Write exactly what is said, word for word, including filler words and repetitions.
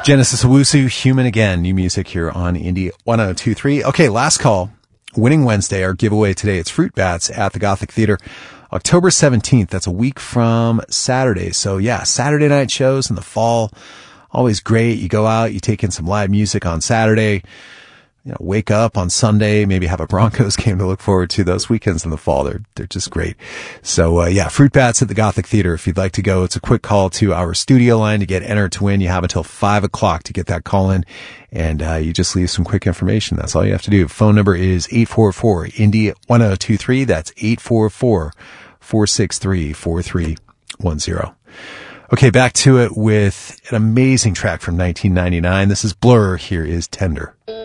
Genesis Owusu, Human Again, new music here on Indie one oh two point three. Okay, last call. Winning Wednesday, our giveaway today. It's Fruit Bats at the Gothic Theater. October seventeenth. That's a week from Saturday. So yeah, Saturday night shows in the fall. Always great. You go out, you take in some live music on Saturday. You know, wake up on Sunday, maybe have a Broncos game to look forward to. Those weekends in the fall, they're, they're just great. So, uh, yeah, Fruit Bats at the Gothic Theater. If you'd like to go, it's a quick call to our studio line to get entered to win. You have until five o'clock to get that call in, and, uh, you just leave some quick information. That's all you have to do. Phone number is eight four four, Indie one oh two three. That's eight four four, four six three, four three one zero. Okay, back to it with an amazing track from nineteen ninety-nine. This is Blur. Here is Tender.